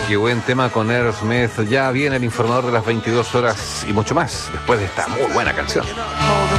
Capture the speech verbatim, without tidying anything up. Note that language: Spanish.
Qué buen tema con Aerosmith. Ya viene el informador de las veintidós horas y mucho más después de esta muy buena canción.